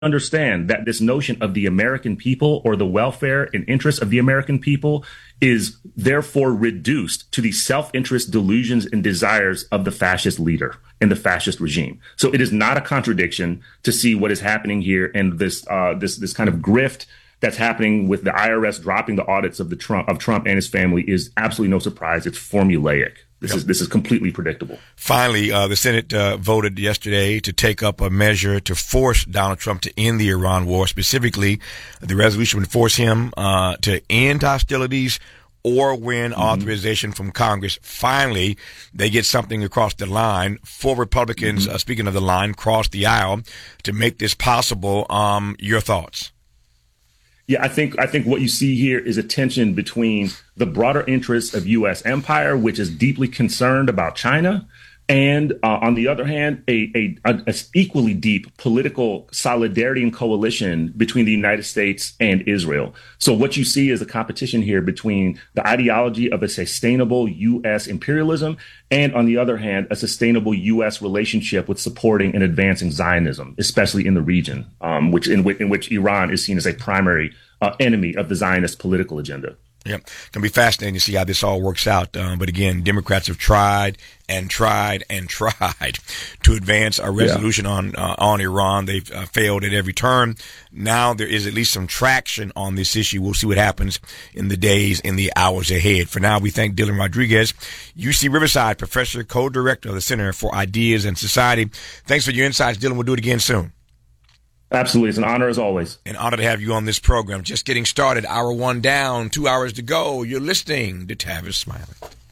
understand that this notion of the American people or the welfare and interests of the American people is therefore reduced to the self-interest delusions and desires of the fascist leader and the fascist regime. So it is not a contradiction to see what is happening here and this kind of grift that's happening with the IRS dropping the audits of Trump and his family is absolutely no surprise. It's formulaic. This is completely predictable. Finally, the Senate voted yesterday to take up a measure to force Donald Trump to end the Iran war. Specifically, the resolution would force him to end hostilities or win authorization from Congress. Finally, they get something across the line. 4 Republicans, speaking of the line, crossed the aisle to make this possible. Your thoughts? Yeah, I think what you see here is a tension between the broader interests of U.S. empire, which is deeply concerned about China, and on the other hand, a equally deep political solidarity and coalition between the United States and Israel. So what you see is a competition here between the ideology of a sustainable U.S. imperialism and, on the other hand, a sustainable U.S. relationship with supporting and advancing Zionism, especially in the region, in which Iran is seen as a primary enemy of the Zionist political agenda. Yeah, it's going to be fascinating to see how this all works out. But again, Democrats have tried and tried and tried to advance a resolution on Iran. They've failed at every turn. Now there is at least some traction on this issue. We'll see what happens in the days and the hours ahead. For now, we thank Dylan Rodriguez, UC Riverside professor, co-director of the Center for Ideas and Society. Thanks for your insights, Dylan. We'll do it again soon. Absolutely. It's an honor as always. An honor to have you on this program. Just getting started. Hour 1 down, 2 hours to go. You're listening to Tavis Smiley.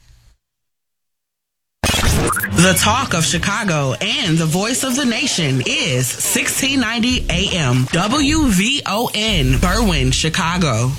The talk of Chicago and the voice of the nation is 1690 AM WVON, Berwyn, Chicago.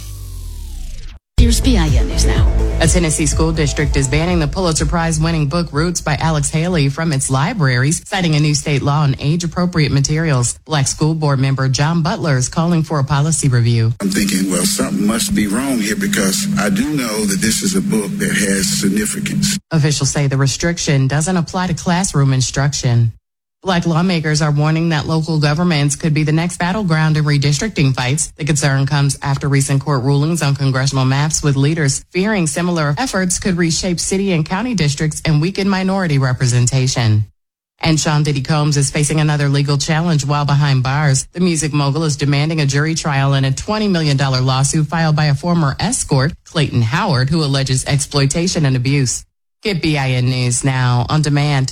Here's BIN News Now. A Tennessee school district is banning the Pulitzer Prize-winning book Roots by Alex Haley from its libraries, citing a new state law on age-appropriate materials. Black School Board member John Butler is calling for a policy review. I'm thinking, well, something must be wrong here because I do know that this is a book that has significance. Officials say the restriction doesn't apply to classroom instruction. Black lawmakers are warning that local governments could be the next battleground in redistricting fights. The concern comes after recent court rulings on congressional maps, with leaders fearing similar efforts could reshape city and county districts and weaken minority representation. And Sean Diddy Combs is facing another legal challenge while behind bars. The music mogul is demanding a jury trial in a $20 million lawsuit filed by a former escort, Clayton Howard, who alleges exploitation and abuse. Get BIN News Now on demand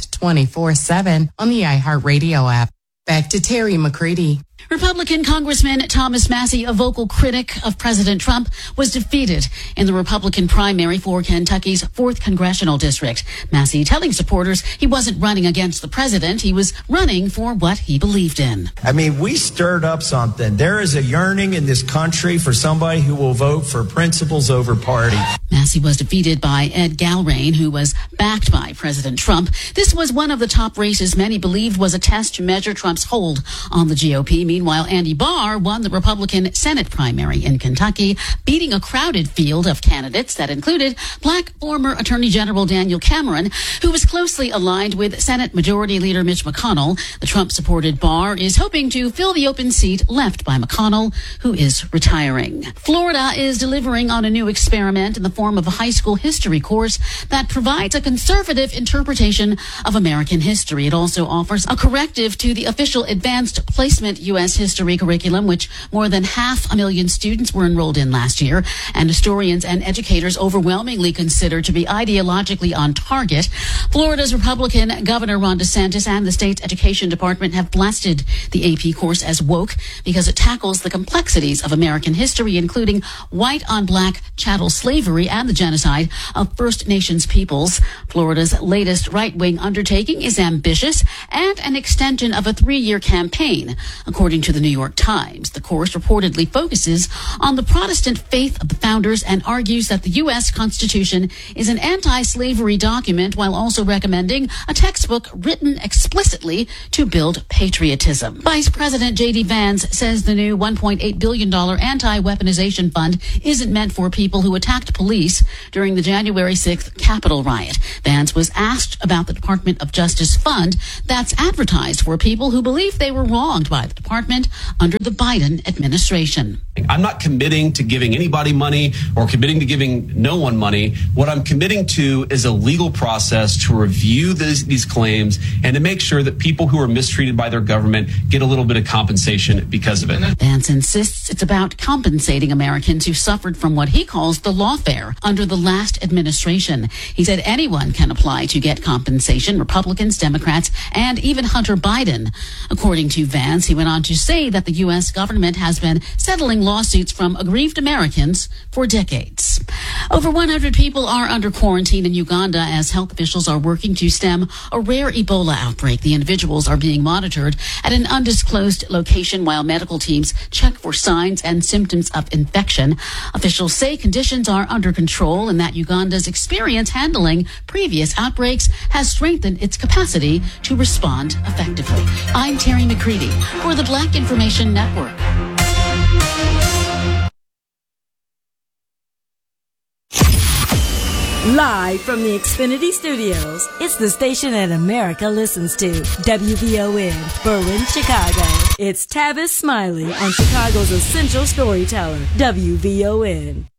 24/7 on the iHeartRadio app. Back to Terry McCready. Republican Congressman Thomas Massie, a vocal critic of President Trump, was defeated in the Republican primary for Kentucky's 4th Congressional District. Massie telling supporters he wasn't running against the president. He was running for what he believed in. I mean, we stirred up something. There is a yearning in this country for somebody who will vote for principles over party. Massie was defeated by Ed Galrain, who was backed by President Trump. This was one of the top races many believed was a test to measure Trump's hold on the GOP. Meanwhile, Andy Barr won the Republican Senate primary in Kentucky, beating a crowded field of candidates that included Black former Attorney General Daniel Cameron, who was closely aligned with Senate Majority Leader Mitch McConnell. The Trump-supported Barr is hoping to fill the open seat left by McConnell, who is retiring. Florida is delivering on a new experiment in the form of a high school history course that provides a conservative interpretation of American history. It also offers a corrective to the official advanced placement U.S. history curriculum, which more than 500,000 students were enrolled in last year, and historians and educators overwhelmingly consider to be ideologically on target. Florida's Republican Governor Ron DeSantis and the state's education department have blasted the AP course as woke because it tackles the complexities of American history, including white-on-black chattel slavery and the genocide of First Nations peoples. Florida's latest right-wing undertaking is ambitious and an extension of a 3-year campaign. According to the New York Times, the course reportedly focuses on the Protestant faith of the founders and argues that the U.S. Constitution is an anti-slavery document, while also recommending a textbook written explicitly to build patriotism. Vice President J.D. Vance says the new $1.8 billion anti-weaponization fund isn't meant for people who attacked police during the January 6th Capitol riot. Vance was asked about the Department of Justice fund that's advertised for people who believe they were wronged by the department Department under the Biden administration. I'm not committing to giving anybody money or committing to giving no one money. What I'm committing to is a legal process to review these claims and to make sure that people who are mistreated by their government get a little bit of compensation because of it. Vance insists it's about compensating Americans who suffered from what he calls the lawfare under the last administration. He said anyone can apply to get compensation, Republicans, Democrats, and even Hunter Biden. According to Vance, he went on to say that the U.S. government has been settling lawsuits from aggrieved Americans for decades. Over 100 people are under quarantine in Uganda as health officials are working to stem a rare Ebola outbreak. The individuals are being monitored at an undisclosed location while medical teams check for signs and symptoms of infection. Officials say conditions are under control and that Uganda's experience handling previous outbreaks has strengthened its capacity to respond effectively. I'm Terry McCready for the Black Information Network. Live from the Xfinity Studios, it's the station that America listens to. WVON, Berwyn, Chicago. It's Tavis Smiley on Chicago's essential storyteller, WVON.